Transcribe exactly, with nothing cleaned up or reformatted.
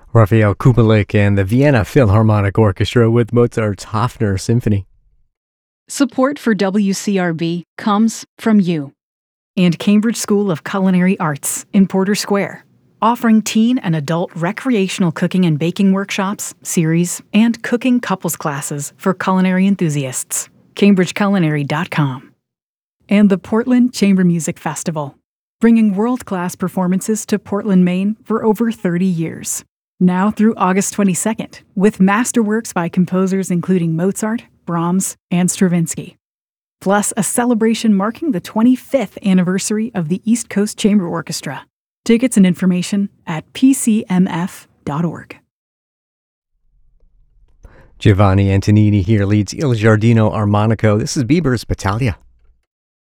Raphael Kubelik and the Vienna Philharmonic Orchestra with Mozart's Hofner Symphony. Support for W C R B comes from you and Cambridge School of Culinary Arts in Porter Square, offering teen and adult recreational cooking and baking workshops, series, and cooking couples classes for culinary enthusiasts. cambridge culinary dot com. And the Portland Chamber Music Festival, bringing world-class performances to Portland, Maine for over thirty years. Now through August twenty-second, with masterworks by composers including Mozart, Brahms, and Stravinsky. Plus a celebration marking the twenty-fifth anniversary of the East Coast Chamber Orchestra. Tickets and information at p c m f dot org. Giovanni Antonini here leads Il Giardino Armonico. This is Bieber's Battaglia.